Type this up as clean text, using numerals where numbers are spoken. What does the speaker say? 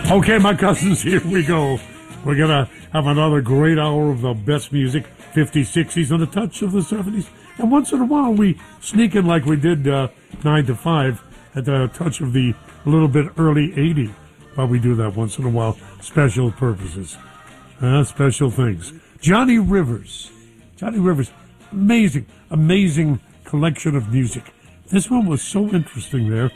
Okay, my cousins, here we go. We're going to have another great hour of the best music, 50s, 60s, and a touch of the 70s. And once in a while, we sneak in like we did 9 to 5 at the touch of the little bit early 80s. But we do that once in a while, special purposes, special things. Johnny Rivers, amazing collection of music. This one was so interesting there.